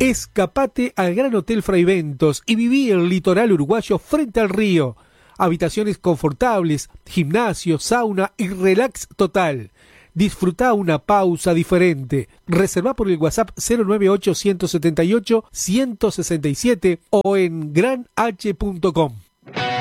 Escapate al Gran Hotel Fraiventos y viví el litoral uruguayo frente al río. Habitaciones confortables, gimnasio, sauna y relax total. Disfruta una pausa diferente. Reserva por el WhatsApp 098-178-167 o en granH.com.